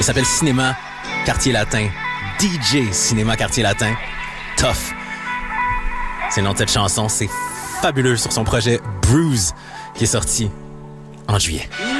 Il s'appelle Cinéma Quartier Latin. DJ Cinéma Quartier Latin. Tough. C'est le nom de cette chanson. C'est fabuleux sur son projet Bruise qui est sorti en juillet.